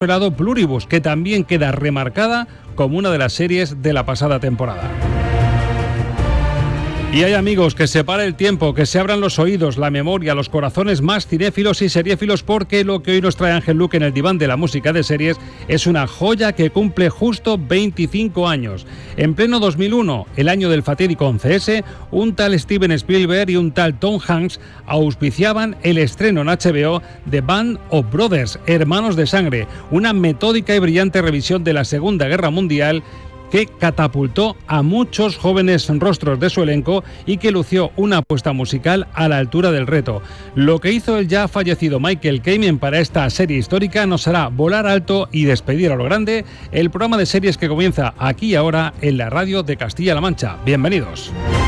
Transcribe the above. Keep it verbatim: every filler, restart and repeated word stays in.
Pelado Pluribus, que también queda remarcada como una de las series de la pasada temporada. Y hay amigos, que se pare el tiempo, que se abran los oídos, la memoria, los corazones más cinéfilos y seriéfilos, porque lo que hoy nos trae Ángel Luque en el diván de la música de series es una joya que cumple justo veinticinco años. En pleno dos mil uno, el año del fatídico once ese, un tal Steven Spielberg y un tal Tom Hanks auspiciaban el estreno en H B O de Band of Brothers, Hermanos de Sangre, una metódica y brillante revisión de la Segunda Guerra Mundial que catapultó a muchos jóvenes rostros de su elenco y que lució una apuesta musical a la altura del reto. Lo que hizo el ya fallecido Michael Kamen para esta serie histórica nos hará volar alto y despedir a lo grande el programa de series que comienza aquí y ahora en la radio de Castilla-La Mancha. Bienvenidos.